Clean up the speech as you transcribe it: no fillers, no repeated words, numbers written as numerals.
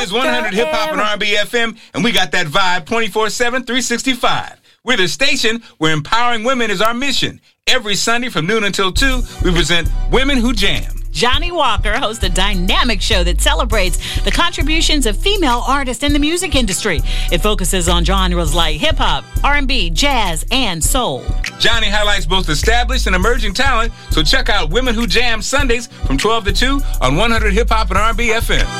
is 100 Hip Hop and R&B FM, and we got that vibe 24/7, 365. We're the station where empowering women is our mission. Every Sunday from noon until 2, we present Women Who Jam. Johnny Walker hosts a dynamic show that celebrates the contributions of female artists in the music industry. It focuses on genres like hip-hop, R&B, jazz, and soul. Johnny highlights both established and emerging talent, so check out Women Who Jam Sundays from 12 to 2 on 100 Hip Hop and R&B FM.